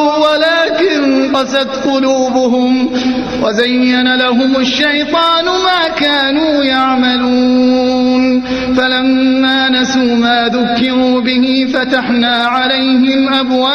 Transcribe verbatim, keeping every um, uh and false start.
ولكن قست قلوبهم وزين لهم الشيطان ما كانوا يعملون فلما نسوا ما ذكروا به فتحنا عليهم أبواب